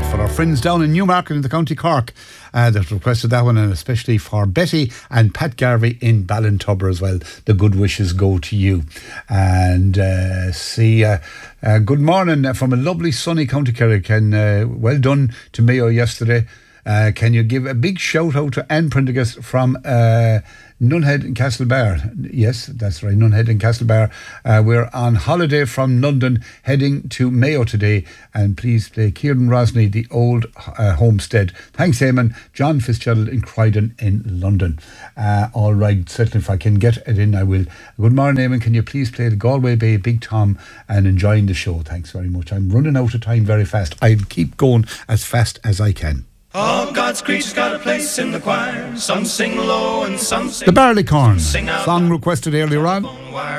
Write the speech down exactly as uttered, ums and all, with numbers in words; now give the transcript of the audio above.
for our friends down in Newmarket in the County Cork uh, that requested that one, and especially for Betty and Pat Garvey in Ballintubber as well. The good wishes go to you. And uh, see, uh, uh, good morning from a lovely sunny County Kerry. Uh, well done to Mayo yesterday. Uh, can you give a big shout out to Anne Prendergast from uh, Nunhead and Castlebar? Yes, that's right, Nunhead and Castlebar. Uh, we're on holiday from London, heading to Mayo today, and please play Kieran Rosny, The Old uh, Homestead. Thanks, Eamon. John Fitzgerald in Croydon in London. Uh, all right, certainly if I can get it in, I will. Good morning, Eamon. Can you please play the Galway Bay Big Tom and enjoying the show? Thanks very much. I'm running out of time very fast. I'll keep going as fast as I can. All God's creatures got a place in the choir. Some sing low and some sing. The Barleycorn, song requested earlier on.